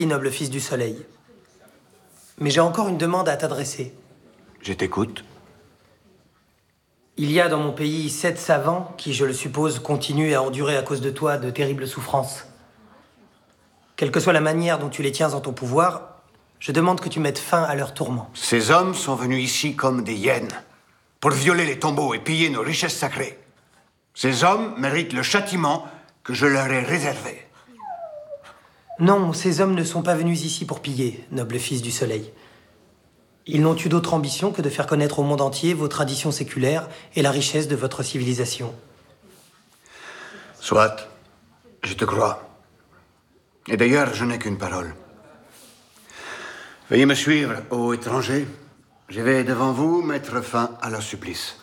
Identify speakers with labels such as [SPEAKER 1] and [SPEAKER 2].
[SPEAKER 1] Noble fils du soleil. Mais j'ai encore une demande à t'adresser.
[SPEAKER 2] Je t'écoute.
[SPEAKER 1] Il y a dans mon pays 7 savants qui, je le suppose, continuent à endurer à cause de toi de terribles souffrances. Quelle que soit la manière dont tu les tiens en ton pouvoir, je demande que tu mettes fin à leurs tourments.
[SPEAKER 2] Ces hommes sont venus ici comme des hyènes, pour violer les tombeaux et piller nos richesses sacrées. Ces hommes méritent le châtiment que je leur ai réservé.
[SPEAKER 1] Non, ces hommes ne sont pas venus ici pour piller, noble fils du soleil. Ils n'ont eu d'autre ambition que de faire connaître au monde entier vos traditions séculaires et la richesse de votre civilisation.
[SPEAKER 2] Soit, je te crois. Et d'ailleurs, je n'ai qu'une parole. Veuillez me suivre, ô étrangers. Je vais devant vous mettre fin à leur supplice.